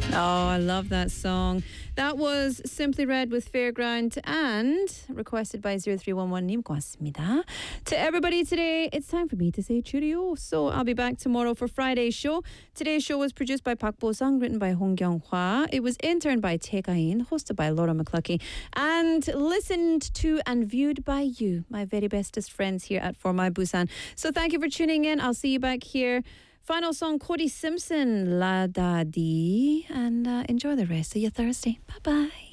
Oh, I love that song. That was Simply Red with Fairground and requested by 0311님. 고맙습니다. To everybody today, it's time for me to say cheerio. So I'll be back tomorrow for Friday's show. Today's show was produced by Park Bo-sung, written by Hong Kyung-hwa. It was interned by Tae Ga-in, hosted by Laura McCluckey, and listened to and viewed by you, my very bestest friends here at For My Busan. So thank you for tuning in. I'll see you back here. Final song, Cody Simpson, La Da Di. And enjoy the rest of your Thursday. Bye-bye.